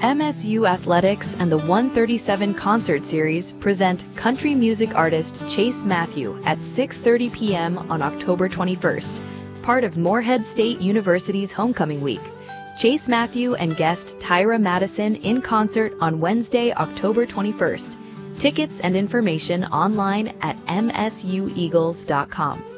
MSU Athletics and the 137 Concert Series present country music artist Chase Matthew at 6:30 p.m. on October 21st, part of Morehead State University's Homecoming Week. Chase Matthew and guest Tyra Madison in concert on Wednesday, October 21st. Tickets and information online at msueagles.com.